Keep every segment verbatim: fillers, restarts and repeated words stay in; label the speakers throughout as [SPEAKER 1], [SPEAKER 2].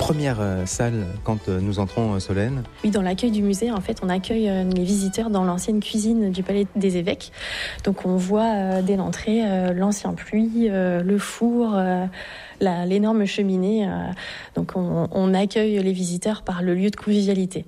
[SPEAKER 1] première salle quand nous entrons, Solène.
[SPEAKER 2] Oui, dans l'accueil du musée, en fait, on accueille les visiteurs dans l'ancienne cuisine du Palais des Évêques. Donc on voit dès l'entrée l'ancien puits, le four, la, l'énorme cheminée. Donc on, on accueille les visiteurs par le lieu de convivialité.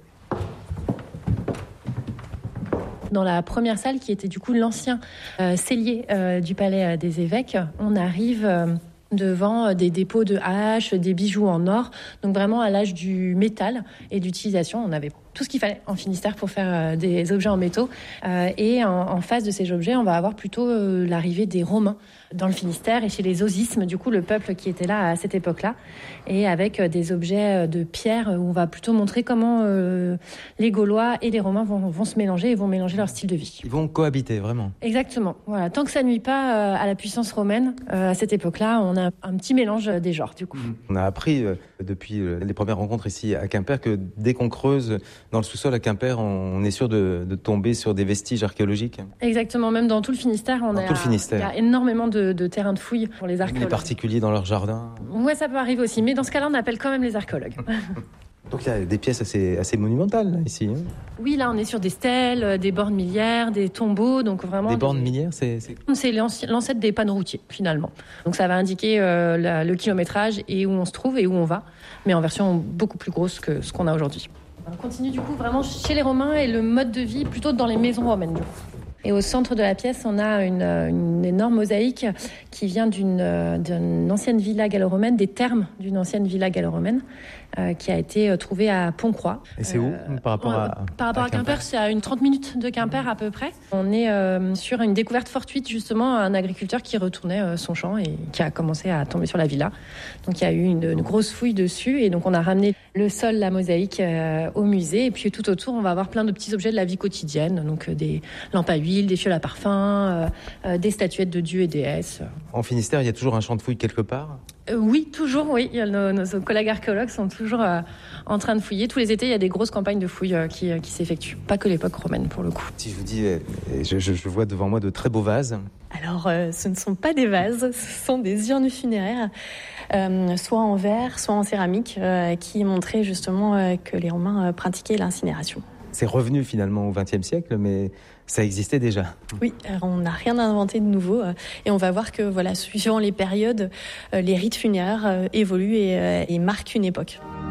[SPEAKER 2] Dans la première salle, qui était du coup l'ancien euh, cellier euh, du Palais des Évêques, on arrive euh, devant des dépôts de haches, des bijoux en or, donc vraiment à l'âge du métal et d'utilisation. On avait tout ce qu'il fallait en Finistère pour faire euh, des objets en métaux. Euh, et en, en face de ces objets, on va avoir plutôt euh, l'arrivée des Romains dans le Finistère et chez les osismes, du coup le peuple qui était là à cette époque-là, et avec euh, des objets de pierre où on va plutôt montrer comment euh, les Gaulois et les Romains vont, vont se mélanger et vont mélanger leur style de vie.
[SPEAKER 1] Ils vont cohabiter, vraiment.
[SPEAKER 2] Exactement. Voilà. Tant que ça nuit pas euh, à la puissance romaine, euh, à cette époque-là, on a un petit mélange des genres, du coup.
[SPEAKER 1] On a appris euh, depuis euh, les premières rencontres ici à Quimper que dès qu'on creuse dans le sous-sol à Quimper, on est sûr de, de tomber sur des vestiges archéologiques.
[SPEAKER 2] Exactement, même dans tout le Finistère, on
[SPEAKER 1] dans
[SPEAKER 2] a,
[SPEAKER 1] tout le Finistère.
[SPEAKER 2] Il y a énormément de, de terrains de fouilles pour les archéologues.
[SPEAKER 1] Les particuliers dans leur jardin.
[SPEAKER 2] Ouais, ça peut arriver aussi, mais dans ce cas-là, on appelle quand même les archéologues.
[SPEAKER 1] Donc il y a des pièces assez, assez monumentales là, ici. Hein.
[SPEAKER 2] Oui, là on est sur des stèles, des bornes miliaires, des tombeaux, donc vraiment...
[SPEAKER 1] Des bornes miliaires, c'est... C'est,
[SPEAKER 2] c'est l'ancêtre des panneaux routiers, finalement. Donc ça va indiquer euh, la, le kilométrage et où on se trouve et où on va, mais en version beaucoup plus grosse que ce qu'on a aujourd'hui. On continue du coup vraiment chez les Romains et le mode de vie plutôt dans les maisons romaines. Du coup. Et au centre de la pièce, on a une, une énorme mosaïque qui vient d'une, d'une ancienne villa gallo-romaine, des thermes d'une ancienne villa gallo-romaine, euh, qui a été trouvée à Pont-Croix.
[SPEAKER 1] Et c'est où euh, par rapport à
[SPEAKER 2] Par rapport à, à Quimper, Quimper, c'est à une trente minutes de Quimper à peu près. On est euh, sur une découverte fortuite, justement, un agriculteur qui retournait euh, son champ et qui a commencé à tomber sur la villa. Donc il y a eu une, une grosse fouille dessus et donc on a ramené le sol, la mosaïque euh, au musée. Et puis tout autour, on va avoir plein de petits objets de la vie quotidienne, donc euh, des lampes à huile, des fioles à parfum, euh, euh, des statuettes de dieux et déesses.
[SPEAKER 1] En Finistère, il y a toujours un champ de fouilles quelque part ?
[SPEAKER 2] euh, Oui, toujours, oui. Il y a nos, nos collègues archéologues sont toujours euh, en train de fouiller. Tous les étés, il y a des grosses campagnes de fouilles euh, qui, euh, qui s'effectuent. Pas que l'époque romaine, pour le coup.
[SPEAKER 1] Si je vous dis, je, je, je vois devant moi de très beaux vases.
[SPEAKER 2] Alors, euh, ce ne sont pas des vases, ce sont des urnes funéraires, euh, soit en verre, soit en céramique, euh, qui montraient justement euh, que les Romains euh, pratiquaient l'incinération.
[SPEAKER 1] C'est revenu finalement au vingtième siècle, mais ça existait déjà.
[SPEAKER 2] Oui, on n'a rien inventé de nouveau. Et on va voir que, voilà, suivant les périodes, les rites funéraires évoluent et, et marquent une époque.